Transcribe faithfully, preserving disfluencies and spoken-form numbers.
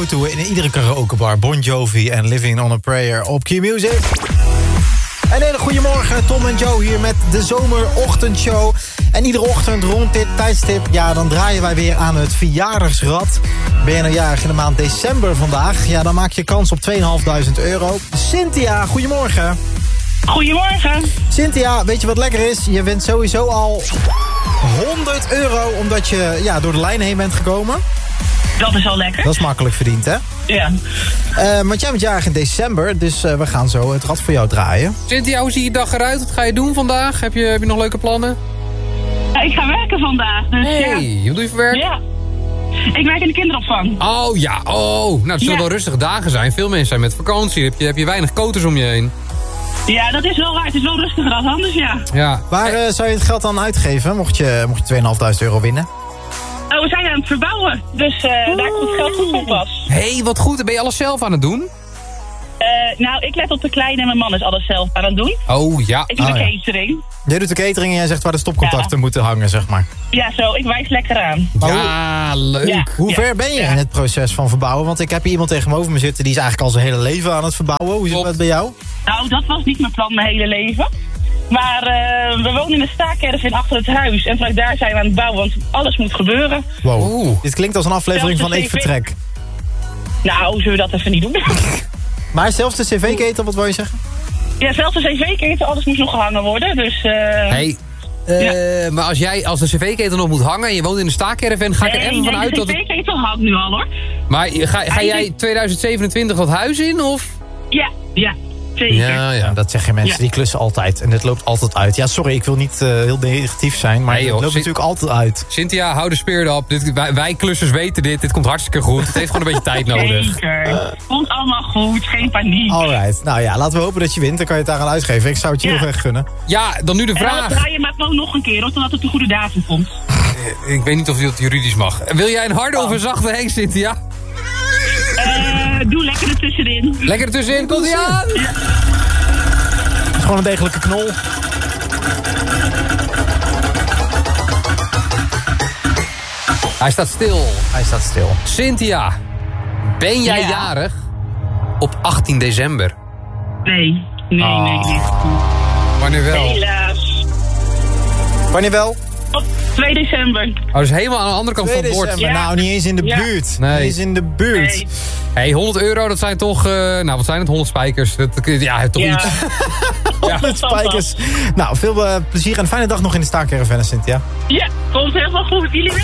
go-to in iedere karaokebar. Bon Jovi en Living on a Prayer op Q-Music. Een hele goede morgen, Tom en Joe hier met de zomerochtendshow. En iedere ochtend rond dit tijdstip, ja, dan draaien wij weer aan het verjaardagsrad. Ben je nou jarig in de maand december vandaag? Ja, dan maak je kans op tweeduizend vijfhonderd euro. Cynthia, goedemorgen. Goedemorgen. Cynthia, weet je wat lekker is? Je wint sowieso al honderd euro omdat je ja, door de lijn heen bent gekomen. Dat is al lekker. Dat is makkelijk verdiend, hè? Ja. Uh, want jij bent jarig in december, dus uh, we gaan zo het rad voor jou draaien. Cynthia, hoe ziet je dag eruit? Wat ga je doen vandaag? Heb je, heb je nog leuke plannen? Ja, ik ga werken vandaag, dus hey, ja. wat doe je voor werk? Ja. Ik werk in de kinderopvang. Oh ja, oh. Nou, het zullen ja. wel rustige dagen zijn. Veel mensen zijn met vakantie. Heb je, heb je weinig koters om je heen. Ja, dat is wel waar. Het is wel rustiger dan anders, ja. ja. Waar uh, zou je het geld dan uitgeven, mocht je, mocht je tweeduizend vijfhonderd euro winnen? Oh, we zijn aan het verbouwen, dus uh, daar komt het geld goed op pas. Hé, hey, wat goed. Ben je alles zelf aan het doen? Uh, nou, ik let op de kleine en mijn man is alles zelf aan het doen. Oh ja. Ik doe oh, de ja. catering. Jij doet de catering en jij zegt waar de stopcontacten ja. moeten hangen, zeg maar. Ja, zo. Ik wijs lekker aan. Ja, leuk. Ja. Hoe ja. ver ben je ja. in het proces van verbouwen? Want ik heb hier iemand tegenover me zitten, die is eigenlijk al zijn hele leven aan het verbouwen. Hoe zit dat bij jou? Nou, dat was niet mijn plan mijn hele leven. Maar uh, we wonen in een staakerven achter het huis. En vanuit daar zijn we aan het bouwen, want alles moet gebeuren. Wow. Oeh. Dit klinkt als een aflevering Zelfs van de Ik C V. Vertrek. Nou, zullen we dat even niet doen? Maar zelfs de cv-ketel, wat wil je zeggen? Ja, zelfs de cv-ketel, alles moet nog gehangen worden. Dus, uh, Hey, uh, ja. maar als jij als de cv-ketel nog moet hangen en je woont in een staakerven, ga ik er nee, even nee, vanuit dat de het... cv-ketel hangt nu al, hoor. Maar ga, ga jij tweeduizend zevenentwintig dat huis in, of? Ja, ja, zeker. Ja, Ja, dat zeggen mensen, Ja. die klussen altijd. En dit loopt altijd uit. Ja, sorry, ik wil niet uh, heel negatief zijn, maar Nee, het joh, loopt zit- natuurlijk altijd uit. Cynthia, hou de speer op. Dit, wij, wij klussers weten dit. Dit komt hartstikke goed. Het heeft gewoon een beetje tijd nodig. Zeker. Komt allemaal goed, geen paniek. Alright, nou ja, laten we hopen dat je wint. Dan kan je het daar aan uitgeven. Ik zou het je Ja. heel graag gunnen. Ja, dan nu de En dan vraag. draai je maar gewoon nog een keer, hoor, totdat het de goede datum komt. Ik weet niet of dat juridisch mag. Wil jij een harde Oh. of een zachte Henk, Cynthia? Uh, doe lekker ertussenin. Lekker ertussenin, komt ie aan! Het is gewoon een degelijke knol. Hij staat stil. Hij staat stil. Cynthia, ben jij Ja. jarig op achttien december? Nee, nee, Oh. nee, nee. Wanneer wel? Helaas. Wanneer wel? Op twee december. Oh, dus helemaal aan de andere kant van twee het bord. december. Ja. Nou, niet eens in de Ja. buurt. Nee. Niet eens in de buurt. Nee. Hey, honderd euro, dat zijn toch... Uh, nou, wat zijn het? honderd spijkers. Dat, ja, toch Ja. iets. Ja. Met spijkers. Nou, veel uh, plezier en een fijne dag nog in de staakerven, Cynthia. Ja, komt helemaal goed. Jullie